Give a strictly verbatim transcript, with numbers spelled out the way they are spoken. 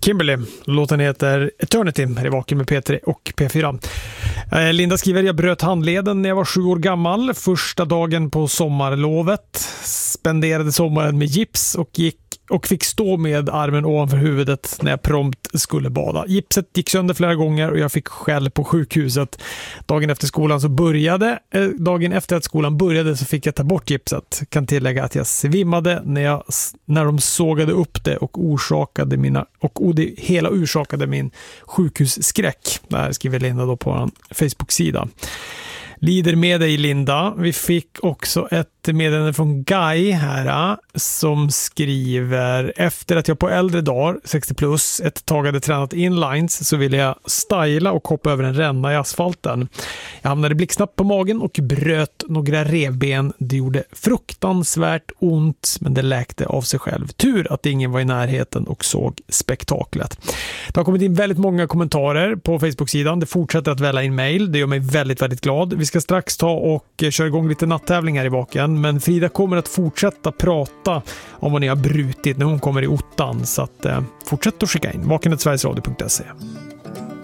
Kimberly. Låten heter Eternity. Här är Vaken med P tre och P fyra. Linda skriver, jag bröt handleden när jag var sju år gammal. Första dagen på sommarlovet. Spenderade sommaren med gips och gick och fick stå med armen ovanför huvudet när jag prompt skulle bada. Gipset gick sönder flera gånger och jag fick skäll på sjukhuset. Dagen efter skolan så började eh, dagen efter att skolan började så fick jag ta bort gipset. Kan tillägga att jag svimmade när jag när de sågade upp det och orsakade mina och och det hela orsakade min sjukhusskräck. Det här skriver Linda då på en Facebook-sida. Lider med dig, Linda. Vi fick också ett meddelande från Guy här som skriver, efter att jag på äldre dagar, sextio plus, ett tag hade tränat inlines så ville jag styla och hoppa över en ränna i asfalten. Jag hamnade blixtsnabbt på magen och bröt några revben. Det gjorde fruktansvärt ont, men det läkte av sig själv. Tur att ingen var i närheten och såg spektaklet. Det har kommit in väldigt många kommentarer på Facebook-sidan. Det fortsätter att välla in mail. Det gör mig väldigt, väldigt glad. Vi ska strax ta och köra igång lite natttävlingar i Vaken. Men Frida kommer att fortsätta prata om vad ni har brutit när hon kommer i ottan. Så att, eh, fortsätt att skicka in. vaken snabel-a sverigesradio punkt se.